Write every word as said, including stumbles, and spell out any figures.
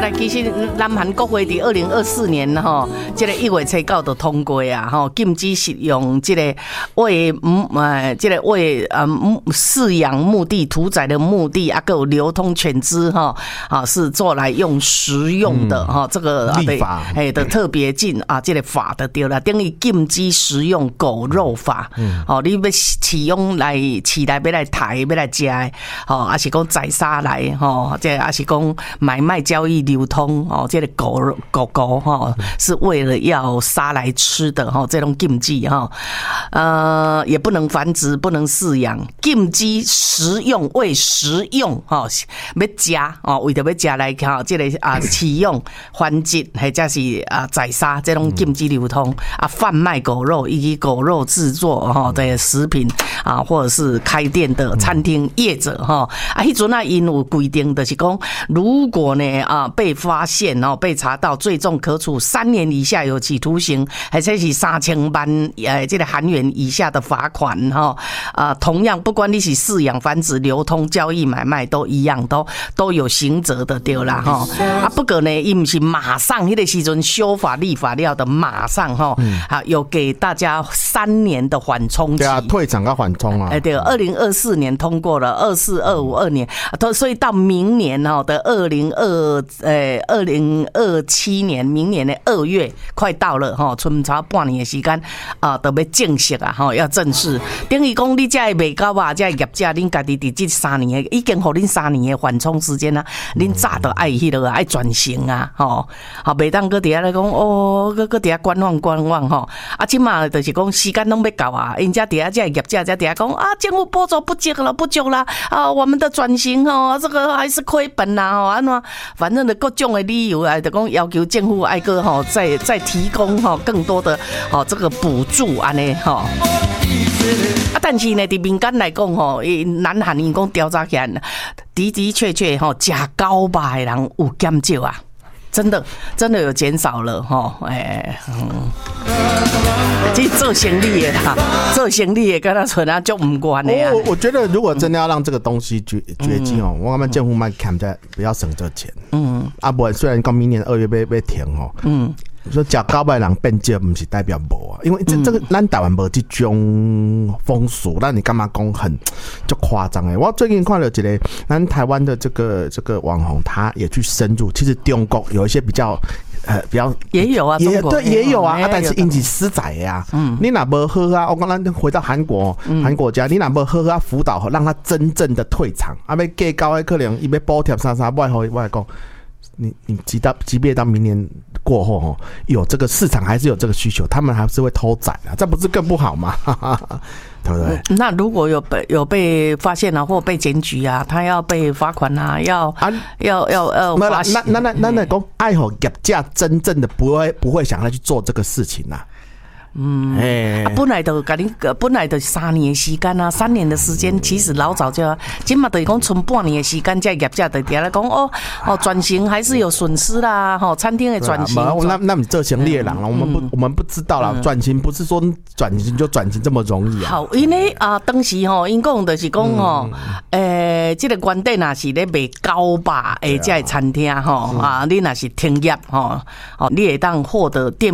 来其实南韩国会伫二零二四年吼，这个一月七号就通过啊，吼禁止使用这个为嗯呃这个为呃饲养目的、屠宰的目的啊，还有流通犬只哈啊是做来用食用的哈、嗯，这个立法哎的特别禁啊，这个法的对了，等于禁止食用狗肉法，嗯，哦，你要饲用来饲来要来抬要来食的，哦，还是讲宰杀来吼，这还是讲买卖交易流通哦，这个狗狗狗哈是为了要杀来吃的哈，这种禁忌哈，呃，也不能繁殖，不能饲养，禁止食用为食用哈，要食哦，为着要食来哈，这个啊饲用繁殖或者是啊宰杀这种禁止流通啊，贩卖狗肉以及狗肉制作哈的食品啊，或者是开店的餐厅业者哈啊，迄阵啊因有规定就是讲，如果呢啊被发现哦被查到，最重可处三年以下有期徒刑，或者是三千万呃这个韩元以下的罚款哈啊，同样不管你是饲养、繁殖、流通、交易、买卖都一样，都都有刑责的对啦哈啊，不过呢，伊不是马上迄个时阵修法立法了的，马上哈啊有给大家三年的缓冲期， 对啊，退场跟缓冲啊， 哎对，二零二四年通过了，二四、二五、二年，所以到明年哈的二零二呃二零二七年，明年的二月快到了哈，剩差半年的时间啊，都要正式啊哈，要正式。等于讲你这个卖狗啊，这个业者，恁家己伫这三年的已经互恁三年的缓冲时间啊，恁早都爱迄落爱转型啊，吼，好，袂当搁伫遐来讲哦，搁搁伫遐观望观望吼，啊，即马就是讲时间拢要到啊，因遮伫遐这个业者，遮伫遐讲啊，政府补助不足了，不足啦，啊，我们的转型哦，这个还是亏本啦，吼，安怎，反正的各种的理由啊，就讲要求政府爱个吼，再再提供吼更多的吼这个补助安尼吼。啊，但是呢，伫民间来讲吼，南韩因讲调查起来，的的确确吼，食狗肉的人有减少啊，真的真的有减少了吼，哎，嗯，其实做生意的啦，做生意的跟他存啊就唔关的啊。 我我觉得如果真的要让这个东西绝绝迹哦，我们政府卖看在不要省这钱，嗯，啊不，虽然讲明年二月被被停哦，嗯。说食狗肉的人变少，不是代表无啊，因为这这个咱台湾无这种风俗，那你干嘛讲很就夸张哎？我最近看了一个咱台湾的这个这个网红，他也去深入，其实中国有一些比较呃比较也有啊， 也对也有啊， 也有啊但是因是私宰呀，嗯，你哪不喝啊？我刚刚回到韩国，韩国家，你哪不喝啊？辅导让他真正的退场，啊，要计高的可能伊要补贴啥啥，外后外讲。你你即到即便到明年过后哦，有这个市场还是有这个需求，他们还是会偷宰啊，这不是更不好吗？对不对？ 那如果有被有被发现啊，或被检举啊，他要被罚款啊，要啊要要要罚那那那那那讲爱好业者真正的不会不会想要去做这个事情呐、啊。 嗯，哎、啊，本来就甲你，本来就三年的时间啊，三年的时间，其实老早就要，今嘛等于讲剩半年的时间，这业者就底来讲哦哦，转型还是有损失啦，吼、哦，餐厅的转型， 啊、那那你做生意的人啦、嗯，我们不、嗯、我们不知道啦，转型不是说转型就转型这么容易啊。 好，因为啊，当时吼，因讲就是讲吼，诶、嗯，这个原底若是咧卖狗肉的这餐厅吼、啊，啊，你若是停业吼，哦，你会当获得店